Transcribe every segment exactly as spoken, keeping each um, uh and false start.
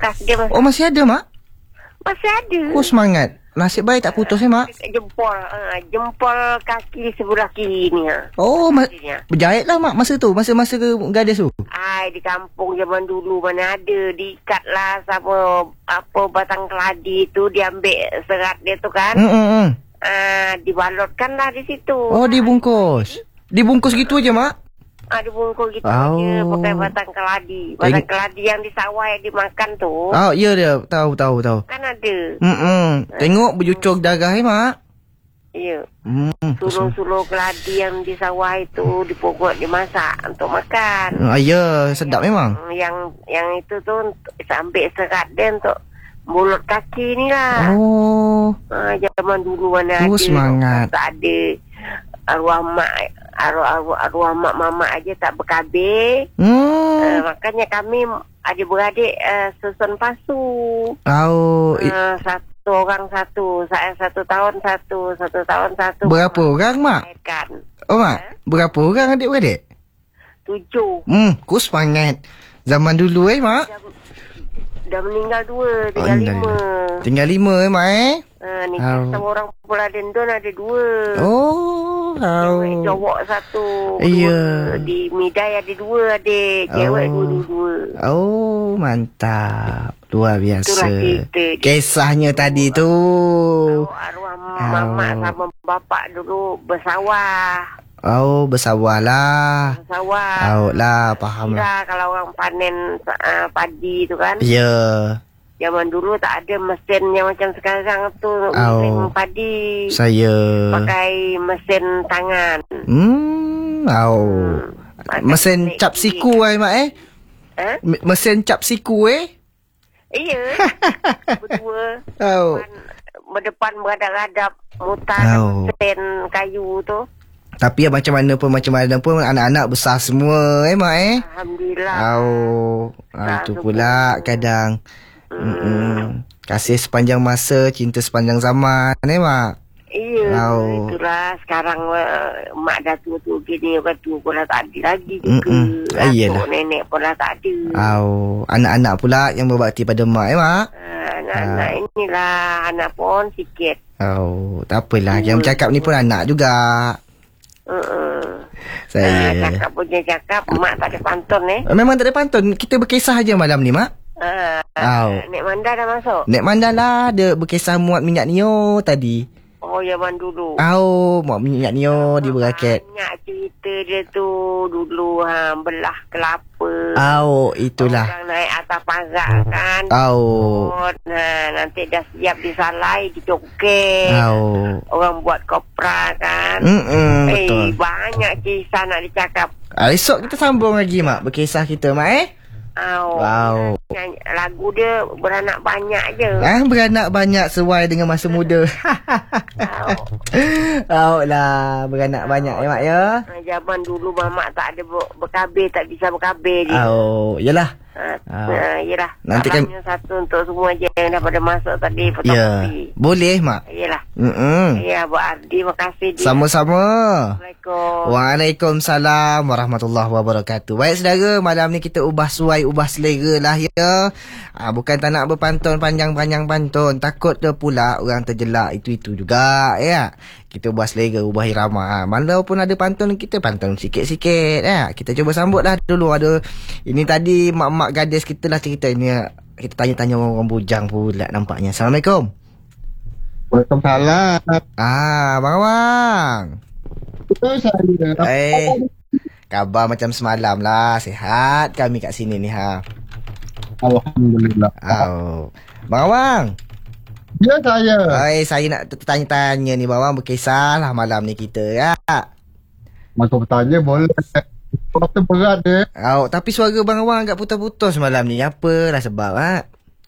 bekas dia masih. Oh, masih ada, Mak? Masih ada. Oh, semangat. Nasib baik tak putus, eh, Mak? Jempol, uh, jempol kaki sebelah kiri ni. Ha. Oh, ma- berjahit lah, Mak, masa tu? Masa-masa ke gadis tu? Ai, di kampung zaman dulu mana ada. Diikat lah sama apa batang keladi tu. Diambil serat dia tu kan. Hmm, hmm, hmm. Uh, dibalotkan lah di situ. Oh, dibungkus. Dibungkus gitu aja, Mak? Ah, dibungkus gitu Oh. aja. Pakai batang keladi. Batang keladi yang di sawah yang dimakan tu. Oh, ya dia. Tahu, tahu, tahu. Kan ada. Hmm, hmm. Tengok berjucur darah, eh, Mak? Ya. Hmm. Sulur-sulur keladi yang di sawah itu dipokok dimasak untuk makan. Ah, ya, sedap memang. Hmm, Yang yang itu tu untuk ambil serat dia untuk mulut kaki ni lah. Oh. Ha, zaman dulu mana Oh, ada. semangat. Tak ada. Arwah mak, arwah, arwah, arwah mak mama aja tak berkabir. Hmm. Uh, makanya kami adik-beradik uh, susun pasu. Oh. i- Uh, satu orang satu. Saya satu tahun satu. Satu tahun satu. Berapa orang, Mak? Kan. Oh, Mak. Berapa orang adik-beradik? Tujuh. Hmm, ku semangat. Zaman dulu, eh, Mak? Dah, dah meninggal dua. Tinggal Oh, lima. Tinggal lima, eh, Mak, eh? Uh, ni Oh. sama orang Pulau Dendon ada dua. Oh, Cewek oh. cowok satu. Iya. Dua. Di Midai ada dua adik. Cewek Oh. dua-dua. Oh, mantap. Luar biasa. Itulah cerita dia. Kisahnya tadi tu. Oh, arwah mamak sama bapak dulu bersawah. Oh, bersawah lah. Bersawah. Oh lah, faham lah. Kira kalau orang panen uh, padi tu kan. Ya. Zaman dulu tak ada mesin yang macam sekarang tu. Mesin Oh. padi. Saya. Pakai mesin tangan. Hmm, oh. Pakai Mesin cap gigi. siku, eh, Mak, eh? Ha? M- Mesin cap siku, eh? Iya. Berdua. Oh. Berdepan beradap-adap. Mutar Oh. mesin kayu tu. Tapi ya, macam mana pun, macam mana pun, anak-anak besar semua, eh, Mak, eh? Alhamdulillah. Oh, ah, itu pula kadang. Mm-mm. Kasih sepanjang masa, cinta sepanjang zaman, eh, Mak? Iya, Oh. itulah sekarang uh, mak dah tua-tua gini, orang tua pun dah tak ada lagi juga. Mm-mm. Ah, iyalah. Atuk nenek pun dah tak ada. Oh, anak-anak pula yang berbakti pada mak, eh, Mak? Uh, anak-anak inilah, anak pun sikit. Oh, tak apalah. Yang bercakap ni pun anak juga. Uh-uh. Saya. Uh, cakap punya cakap, mak tak ada pantun eh. Memang tak ada pantun. Kita berkisah aja malam ni, Mak. Uh, Oh. Nek Manda dah masuk? Nek Manda lah, dia berkisah muat minyak Nio tadi. Oh, zaman dulu. Oh, muat minyak Nio di beraket. Banyak cerita dia tu dulu ha, belah kelapa. Oh, itulah. Orang naik atas pagar kan. Oh. Nah, nanti dah siap disalai, dicokek. Oh. Orang buat kopra kan. Mm-mm, eh, betul. banyak kisah nak dicakap. Ah, esok kita sambung lagi, Mak. Berkisah kita, Mak, eh? Oh, Wow. nyanyi, lagu dia beranak banyak je. Ah, beranak banyak sesuai dengan masa muda. Oh. Oh lah, beranak banyak, ya, Mak, ya? Zaman dulu mamak tak ada ber- berkabir, tak bisa berkabir dia. Oh, yelah. Ha, Oh. uh, yelah. Nanti kan- Salamnya satu untuk semua je yang dah pada masuk tadi Ya, fotokopi. boleh, Mak. Yelah. Mm-mm. Ya, Abang Ardi, makasih dia. Sama-sama. Assalamualaikum. Waalaikumsalam warahmatullahi wabarakatuh. Baik, saudara, malam ni kita ubah suai, ubah selera lah, ya. Ah, bukan tak nak berpantun panjang-panjang pantun. Takut dia pula orang terjelak itu-itu juga, ya. Kita ubah selera, ubah irama. Ah, walaupun ada pantun, kita pantun sikit-sikit, ya. Kita cuba sambut dah dulu. Ada ini tadi mak-mak gadis kita lah cerita ni. Kita tanya-tanya orang bujang pula nampaknya. Assalamualaikum. Waalaikumsalam. Ah, Bang Awang. Betul saya. Eh, khabar macam semalam lah. Sihat kami kat sini ni, ha. Alhamdulillah. Oh. Bang Awang. Ya saya. Eh, saya nak tanya-tanya ni, Bang Awang. Berkisah lah malam ni kita, ya. Masuk bertanya boleh. Waktu berat dia. Oh, tapi suara Bang Awang agak putus-putus malam ni. Apa lah sebab, ha?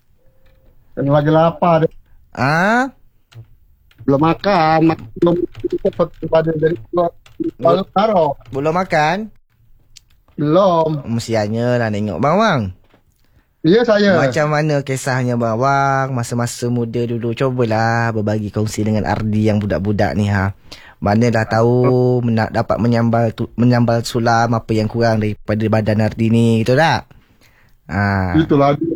Lagi lapar dia. Ha? Belum makan. Makan belum. Pada dari Baru taruh. Belum makan? Belum. Mestianya lah tengok Bang Awang. Ya saya. Macam mana kisahnya Bang Awang masa-masa muda dulu? Cubalah berbagi kongsi dengan Ardi yang budak-budak ni, ha. Mana dah tahu nak dapat menyambal tu, menyambal sulam apa yang kurang daripada badan Ardi ni, gitu tak? Ha. Itulah